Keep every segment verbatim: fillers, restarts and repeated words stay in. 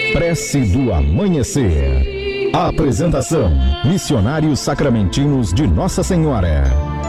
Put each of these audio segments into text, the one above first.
Prece do Amanhecer. Apresentação: Missionários Sacramentinos de Nossa Senhora.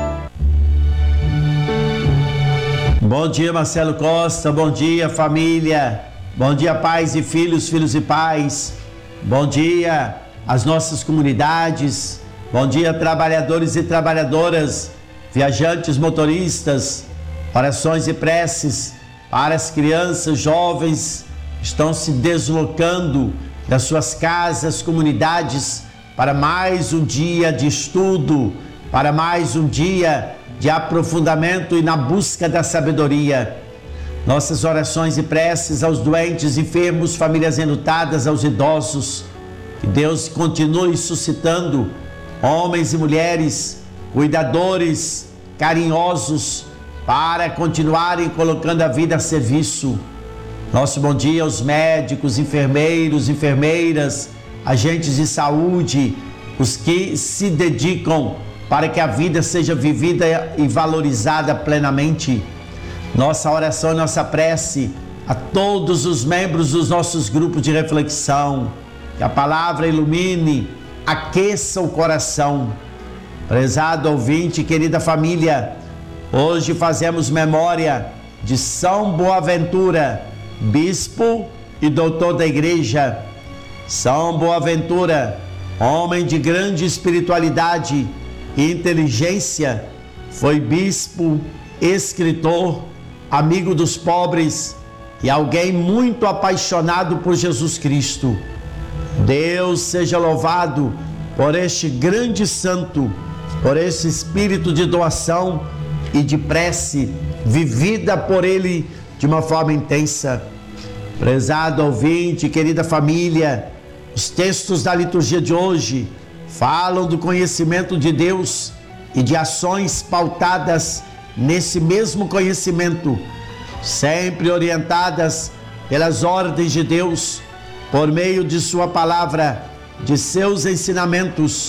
Bom dia, Marcelo Costa. Bom dia, família. Bom dia, pais e filhos, filhos e pais. Bom dia às nossas comunidades. Bom dia, trabalhadores e trabalhadoras, viajantes, motoristas. Orações e preces para as crianças, jovens que estão se deslocando das suas casas, comunidades, para mais um dia de estudo, para mais um dia de aprofundamento e na busca da sabedoria. Nossas orações e preces aos doentes, enfermos, famílias enlutadas, aos idosos. Que Deus continue suscitando homens e mulheres, cuidadores, carinhosos, para continuarem colocando a vida a serviço. Nosso bom dia aos médicos, enfermeiros, enfermeiras, agentes de saúde, os que se dedicam para que a vida seja vivida e valorizada plenamente. Nossa oração e nossa prece a todos os membros dos nossos grupos de reflexão. Que a palavra ilumine, aqueça o coração. Prezado ouvinte, querida família, hoje fazemos memória de São Boaventura, bispo e doutor da igreja. São Boaventura, homem de grande espiritualidade e inteligência, foi bispo, escritor, amigo dos pobres e alguém muito apaixonado por Jesus Cristo. Deus seja louvado por este grande santo, por esse espírito de doação e de prece vivida por ele de uma forma intensa. Prezado ouvinte, querida família, os textos da liturgia de hoje falam do conhecimento de Deus e de ações pautadas nesse mesmo conhecimento, sempre orientadas pelas ordens de Deus, por meio de sua palavra, de seus ensinamentos,